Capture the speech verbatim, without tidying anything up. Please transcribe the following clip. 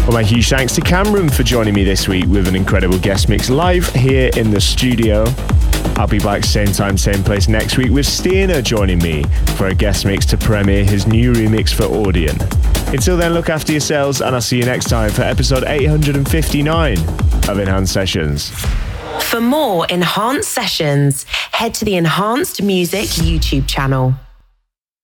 Well, my huge thanks to Cameron for joining me this week with an incredible guest mix live here in the studio. I'll be back same time, same place next week with Steiner joining me for a guest mix to premiere his new remix for Audien. Until then, look after yourselves and I'll see you next time for episode eight hundred fifty-nine of Enhanced Sessions. For more Enhanced Sessions, head to the Enhanced Music YouTube channel.